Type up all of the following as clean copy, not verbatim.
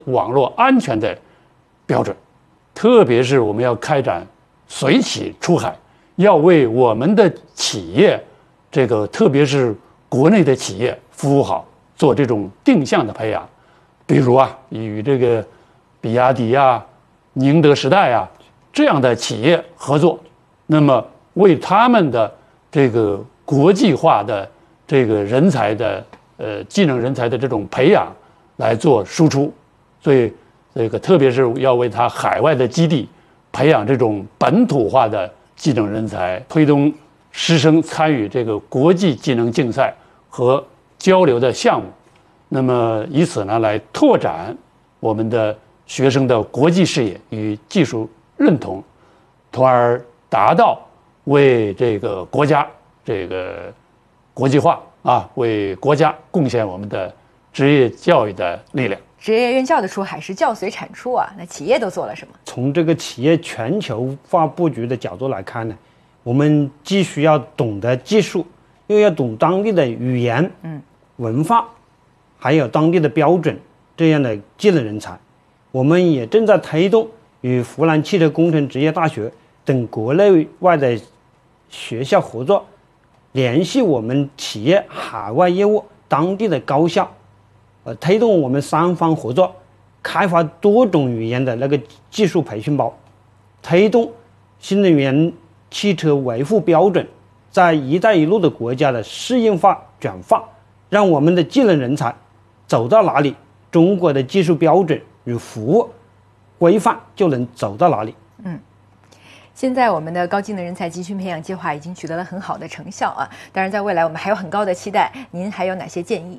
网络安全的标准，特别是我们要开展随企出海，要为我们的企业，特别是国内的企业服务好，做这种定向的培养。比如与比亚迪宁德时代这样的企业合作，那么为他们的国际化的人才的技能人才的这种培养来做输出，所以特别是要为他海外的基地培养这种本土化的技能人才，推动师生参与国际技能竞赛和交流的项目，那么以此呢来拓展我们的学生的国际视野与技术认同，从而达到为国家国际化为国家贡献我们的职业教育的力量。 职业院校的出海是教随产出那企业都做了什么？ 从企业全球化布局的角度来看呢，我们既需要懂得技术，又要懂当地的语言、文化，还有当地的标准这样的技能人才。我们也正在推动与湖南汽车工程职业大学等国内外的学校合作，联系我们企业海外业务当地的高校，推动我们三方合作，开发多种语言的技术培训包，推动新能源汽车维护标准在“一带一路”的国家的适应化转化，让我们的技能人才走到哪里，中国的技术标准与服务规范就能走到哪里。 现在我们的高技能人才集群培养计划已经取得了很好的成效当然在未来我们还有很高的期待，您还有哪些建议？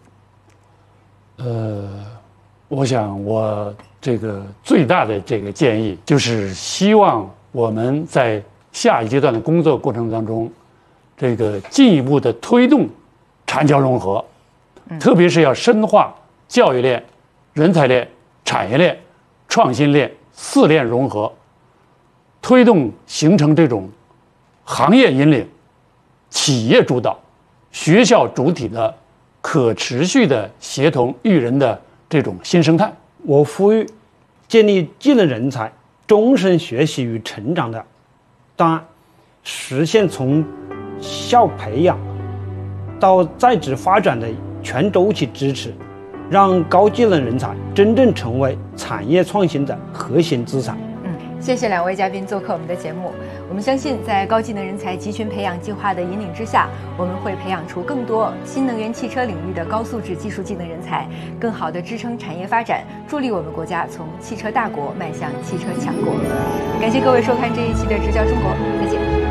我想我最大的建议就是希望我们在下一阶段的工作过程当中，进一步的推动产教融合，特别是要深化教育链、人才链、产业链、创新链4链融合，推动形成这种行业引领、企业主导、学校主体的可持续的协同育人的这种新生态。 我呼吁建立技能人才终身学习与成长的档案，实现从校培养到在职发展的全周期支持，让高技能人才真正成为产业创新的核心资产。 谢谢2位嘉宾做客我们的节目。我们相信，在高技能人才集群培养计划的引领之下，我们会培养出更多新能源汽车领域的高素质技术技能人才，更好地支撑产业发展，助力我们国家从汽车大国迈向汽车强国。感谢各位收看这一期的直角中国，再见。